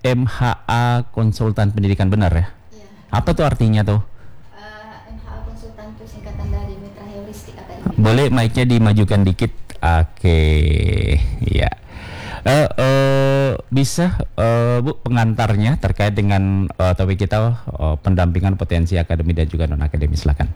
MHA Konsultan Pendidikan, benar ya? Iya. Apa tuh artinya tuh? MHA Konsultan itu singkatan dari Mitra Heuristik Academy. Boleh mic-nya dimajukan dikit. Oke, ya. Bisa Bu pengantarnya terkait dengan topik kita, pendampingan potensi akademi dan juga non akademi, silakan.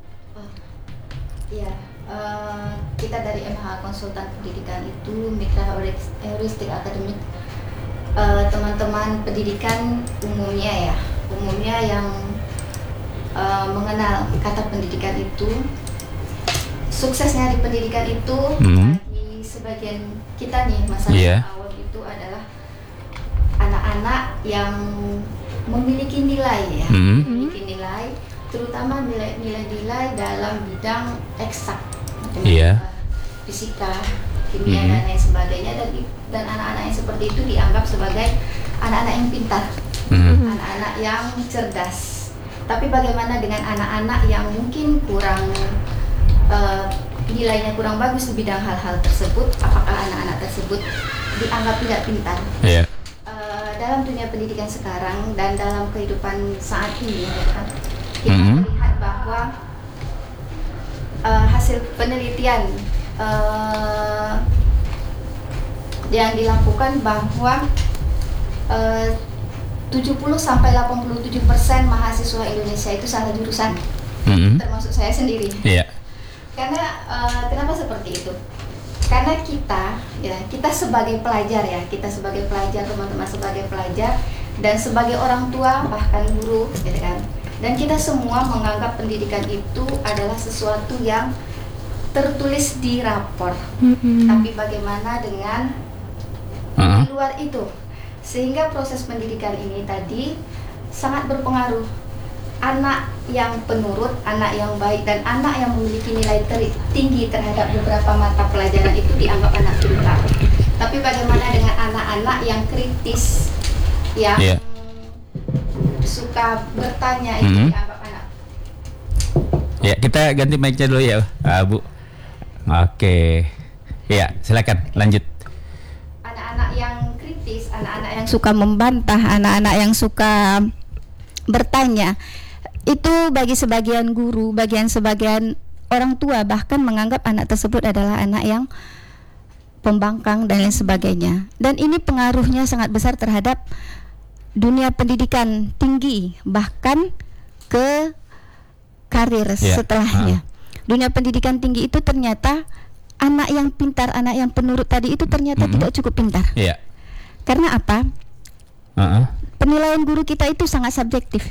Iya, kita dari MHA Konsultan Pendidikan itu Mitra Heuristik Academy. Teman-teman pendidikan umumnya yang mengenal kata pendidikan itu, suksesnya di pendidikan itu bagi sebagian kita nih, masalah awal itu adalah anak-anak yang memiliki nilai memiliki nilai, terutama nilai-nilai dalam bidang eksak, matematika, fisika, kimia dan lain sebagainya, dan anak-anak yang seperti itu dianggap sebagai anak-anak yang pintar, anak-anak yang cerdas. Tapi bagaimana dengan anak-anak yang mungkin kurang nilainya kurang bagus di bidang hal-hal tersebut? Apakah anak-anak tersebut dianggap tidak pintar? Dalam dunia pendidikan sekarang dan dalam kehidupan saat ini, kita melihat bahwa hasil penelitian yang dilakukan bahwa 70-87% mahasiswa Indonesia itu salah jurusan, termasuk saya sendiri. Karena kenapa seperti itu? Karena kita sebagai pelajar teman-teman sebagai pelajar dan sebagai orang tua bahkan guru, gitu kan. Dan kita semua menganggap pendidikan itu adalah sesuatu yang tertulis di rapor. Tapi bagaimana dengan di luar itu? Sehingga proses pendidikan ini tadi sangat berpengaruh. Anak yang penurut, anak yang baik, dan anak yang memiliki nilai tinggi terhadap beberapa mata pelajaran itu dianggap anak pintar. Tapi bagaimana dengan anak-anak yang kritis, yang suka bertanya, itu dianggap anak. Ya, kita ganti mic-nya dulu ya, Bu. Oke. Ya, silakan lanjut. Anak-anak yang kritis, anak-anak yang suka membantah, anak-anak yang suka bertanya, itu bagi sebagian guru, sebagian orang tua bahkan menganggap anak tersebut adalah anak yang pembangkang dan lain sebagainya. Dan ini pengaruhnya sangat besar terhadap dunia pendidikan tinggi, bahkan ke karir setelahnya. Dunia pendidikan tinggi itu ternyata anak yang pintar, anak yang penurut tadi itu ternyata tidak cukup pintar. Karena apa? Penilaian guru kita itu sangat subjektif.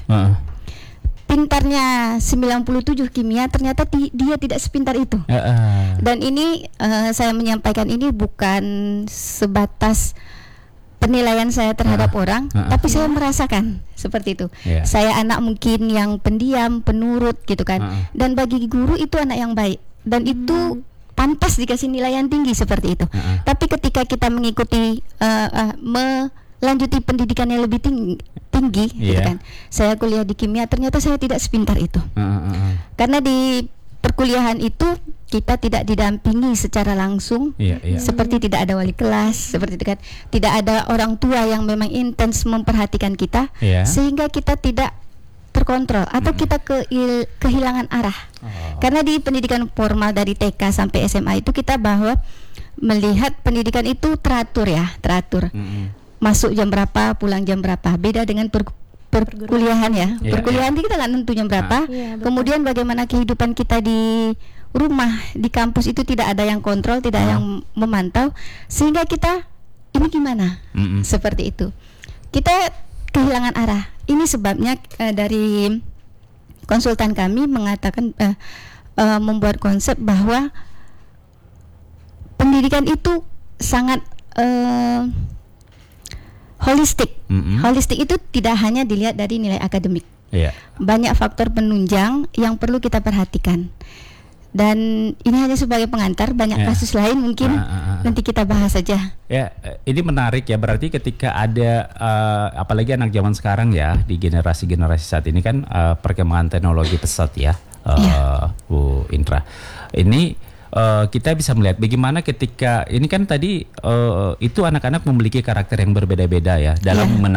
Pintarnya 97 kimia, ternyata dia tidak sepintar itu. Dan ini saya menyampaikan ini bukan sebatas penilaian saya terhadap orang, tapi saya merasakan seperti itu. Saya anak mungkin yang pendiam, penurut gitu kan. Dan bagi guru itu anak yang baik, dan itu pantas dikasih nilai yang tinggi seperti itu. Tapi ketika kita mengikuti melanjuti pendidikan yang lebih tinggi gitu kan. Saya kuliah di kimia, ternyata saya tidak sepintar itu. Karena di perkuliahan itu kita tidak didampingi secara langsung, seperti tidak ada wali kelas, seperti itu kan. Tidak ada orang tua yang memang intens memperhatikan kita, sehingga kita tidak terkontrol atau kita kehilangan arah. Karena di pendidikan formal dari TK sampai SMA itu kita bahwa melihat pendidikan itu teratur. Masuk jam berapa, pulang jam berapa. Beda dengan perkuliahan ya. Perkuliahan kita nggak nentu jam berapa. Kemudian bagaimana kehidupan kita di rumah, di kampus itu tidak ada yang kontrol, tidak ada yang memantau, sehingga kita ini gimana? Seperti itu. Kita kehilangan arah. Ini sebabnya dari konsultan kami mengatakan membuat konsep bahwa pendidikan itu sangat holistik. Holistik itu tidak hanya dilihat dari nilai akademik. Banyak faktor penunjang yang perlu kita perhatikan. Dan ini hanya sebagai pengantar, banyak kasus lain mungkin nanti kita bahas saja. Ini menarik ya, berarti ketika ada apalagi anak zaman sekarang ya, di generasi saat ini kan perkembangan teknologi pesat ya, Bu Indra. Ini kita bisa melihat bagaimana ketika ini kan tadi itu anak-anak memiliki karakter yang berbeda-beda ya dalam